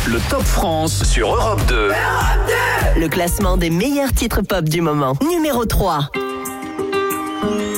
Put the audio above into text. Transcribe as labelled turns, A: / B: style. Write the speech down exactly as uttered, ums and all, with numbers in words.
A: Le Top France sur Europe deux.
B: Europe deux.
C: Le classement des meilleurs titres pop du moment. Numéro trois.